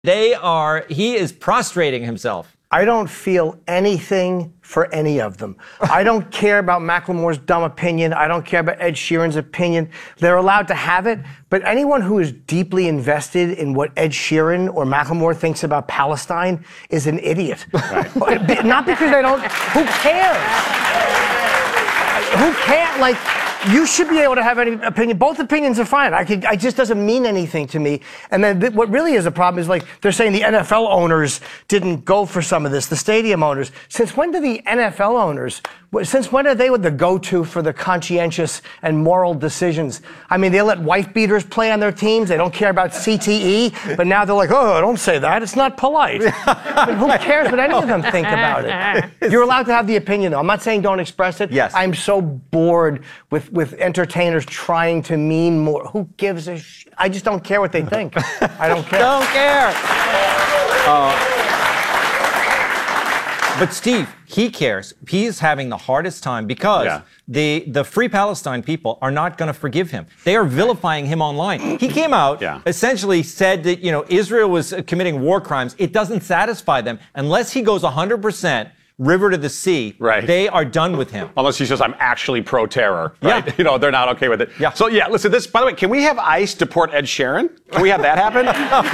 He is prostrating himself. I don't feel anything for any of them. I don't care about Macklemore's dumb opinion. I don't care about Ed Sheeran's opinion. They're allowed to have it, but anyone who is deeply invested in what Ed Sheeran or Macklemore thinks about Palestine is an idiot. Right. Not because they don't. Who cares? Who can't, like, you should be able to have any opinion. Both opinions are fine. It just doesn't mean anything to me. And then what really is a problem is, like, they're saying the NFL owners didn't go for some of this, the stadium owners. Since when do the NFL owners, since when are they the go-to for the conscientious and moral decisions? I mean, they let wife beaters play on their teams. They don't care about CTE. But now they're like, oh, don't say that. It's not polite. But who cares what any of them think about it? You're allowed to have the opinion, though. I'm not saying don't express it. Yes. I'm so bored with entertainers trying to mean more. Who gives a I just don't care what they think. I don't care. Don't care. But Steve, he cares. He's having the hardest time because the Free Palestine people are not going to forgive him. They are vilifying him online. He came out, essentially said that, Israel was committing war crimes. It doesn't satisfy them unless he goes 100% river to the sea. Right. They are done with him. Unless he says, I'm actually pro-terror. Right? Yeah. They're not okay with it. Yeah. So, listen, by the way, can we have ICE deport Ed Sheeran? Can we have that happen?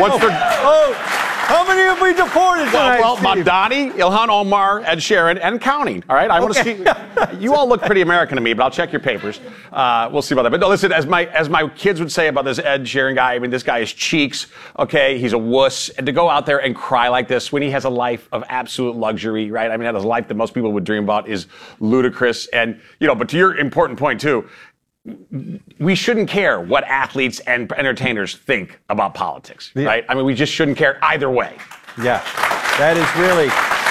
How many have we deported tonight? Well, Mamdani, Ilhan Omar, Ed Sheeran, and counting. All right? I want to see. You all look pretty American to me, but I'll check your papers. We'll see about that. But no, listen, as my kids would say about this Ed Sheeran guy, I mean, this guy is cheeks. Okay, he's a wuss, and to go out there and cry like this when he has a life of absolute luxury, right? I mean, that is a life that most people would dream about is ludicrous. And but to your important point too, we shouldn't care what athletes and entertainers think about politics, right? I mean, we just shouldn't care either way. Yeah, that is really.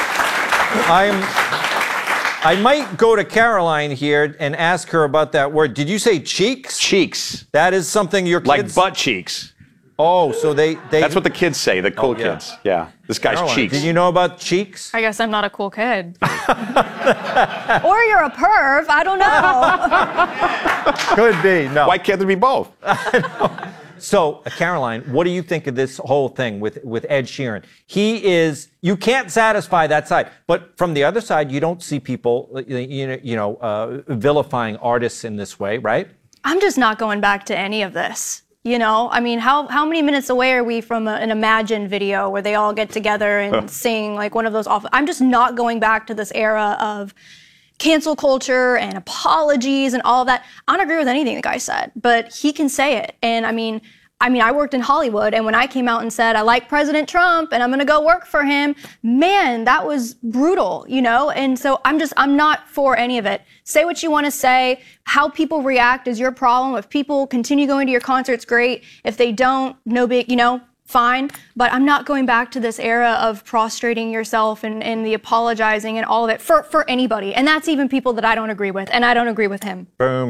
I might go to Caroline here and ask her about that word. Did you say cheeks? Cheeks. That is something your kids... Like butt cheeks. Oh, so they... That's what the kids say, the cool kids. Yeah. This guy's Caroline, cheeks. Did you know about cheeks? I guess I'm not a cool kid. Or you're a perv. I don't know. Could be. No. Why can't there be both? So, Caroline, what do you think of this whole thing with Ed Sheeran? You can't satisfy that side. But from the other side, you don't see people, vilifying artists in this way, right? I'm just not going back to any of this. I mean, how many minutes away are we from an Imagine video where they all get together and sing like one of those awful... I'm just not going back to this era of cancel culture and apologies and all of that. I don't agree with anything the guy said, but he can say it. And I mean, I worked in Hollywood, and when I came out and said, I like President Trump and I'm going to go work for him, man, that was brutal, And so I'm not for any of it. Say what you want to say. How people react is your problem. If people continue going to your concerts, great. If they don't, no big, fine. But I'm not going back to this era of prostrating yourself and the apologizing and all of it for anybody. And that's even people that I don't agree with, and I don't agree with him. Boom.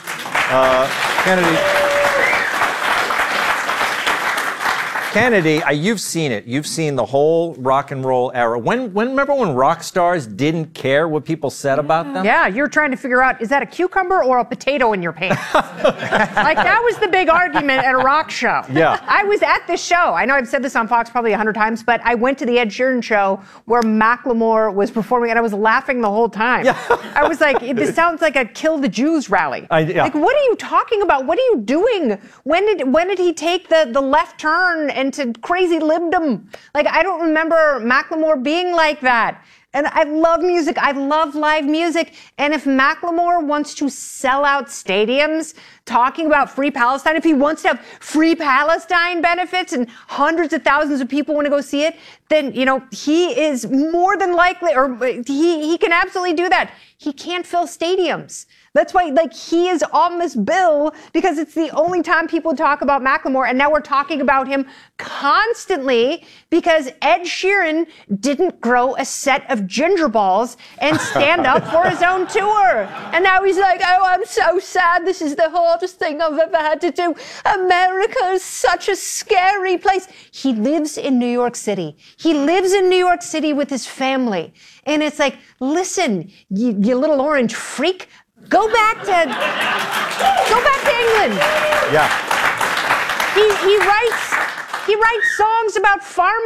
Kennedy, you've seen it. You've seen the whole rock and roll era. Remember when rock stars didn't care what people said about them? Yeah, you're trying to figure out, is that a cucumber or a potato in your pants? Like, that was the big argument at a rock show. Yeah. I was at this show. I know I've said this on Fox probably 100 times, but I went to the Ed Sheeran show where Macklemore was performing, and I was laughing the whole time. Yeah. I was like, this sounds like a Kill the Jews rally. Like, what are you talking about? What are you doing? When did he take the left turn into crazy libdom? Like, I don't remember Macklemore being like that. And I love music. I love live music. And if Macklemore wants to sell out stadiums talking about Free Palestine, if he wants to have Free Palestine benefits and hundreds of thousands of people want to go see it, then, he is more than likely, or he can absolutely do that. He can't fill stadiums. That's why, he is on this bill because it's the only time people talk about Macklemore, and now we're talking about him constantly because Ed Sheeran didn't grow a set of ginger balls and stand up for his own tour. And now he's like, oh, I'm so sad. This is the hardest thing I've ever had to do. America is such a scary place. He lives in New York City. He lives in New York City with his family. And it's like, listen, you little orange freak, go back to England. Yeah. He writes He writes songs about farming.